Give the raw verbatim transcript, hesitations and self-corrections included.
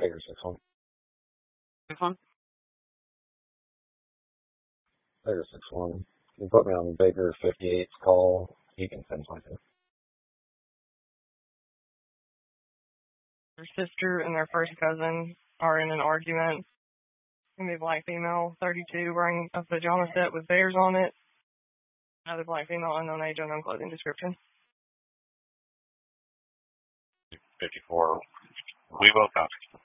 Baker six one. This one? Baker six one. You put me on Baker fifty-eight's call. He can send something. Their sister and their first cousin are in an argument. A black female, thirty-two, wearing a pajama set with bears on it. Another black female, unknown age, unknown clothing description. fifty-four. We will copy.